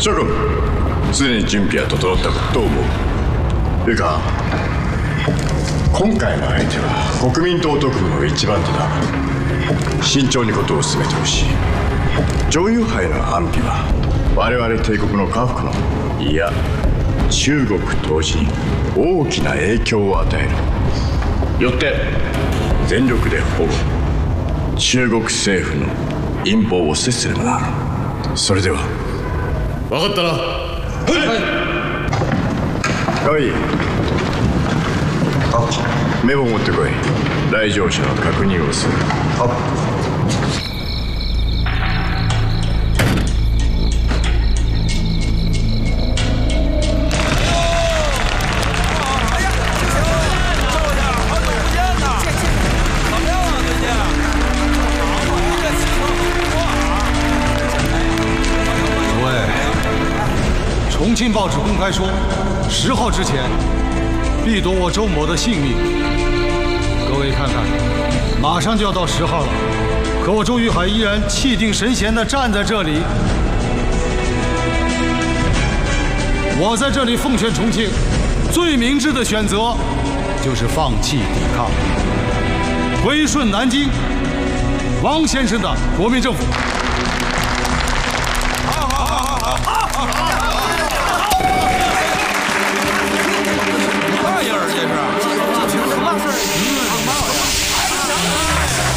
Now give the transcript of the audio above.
諸君、すでに準備は整ったと思う。いいか、今回の相手は国民党特務の一番手だ。慎重に事を進めてほしい。上友杯の安否は我々帝国の家福の、いや中国統治に大きな影響を与える。よって全力で保護、中国政府の陰謀を阻止するのだ。それでは。 分かったな。 はい。メモ持ってこい。来場者の確認をする。 重庆报纸公开说，10号之前必夺我周某的性命。各位看看，马上就要到10号了，可我周玉海依然气定神闲地站在这里。我在这里奉劝重庆，最明智的选择就是放弃抵抗，归顺南京，王先生的国民政府。